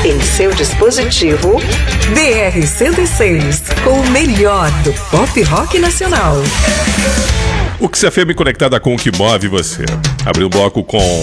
em seu dispositivo. BR-106, com o melhor do pop rock nacional. O Kiss FM conectada com o que move você. Abriu o bloco com